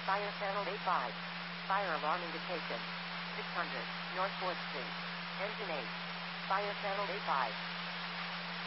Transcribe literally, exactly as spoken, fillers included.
Fire channel A five. Fire alarm indication. six hundred, North fourth Street. Engine eight. Fire channel A five.